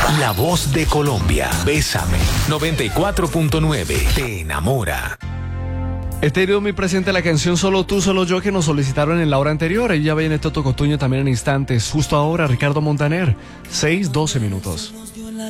La voz de Colombia. Bésame. 94.9. Te enamora. Estéreo muy presente la canción Solo tú, solo yo, que nos solicitaron en la hora anterior. Ahí ya viene Toto Cotuño también en instantes. Justo ahora, Ricardo Montaner. 6:12 minutos.